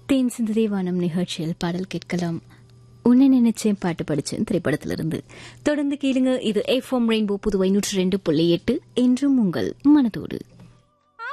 தேன் சிந்து வானம் நிகழ்ச்சியில் பாடல் கேட்கலாம். உன்னை நினைச்சேன் பாட்டு படிச்சேன் திரைப்படத்திலிருந்து. தொடர்ந்து கேளுங்க. இது எஃப்எம் ரெயின்போ புதுவை 102.8 என்றும் உங்கள் மனதோடு.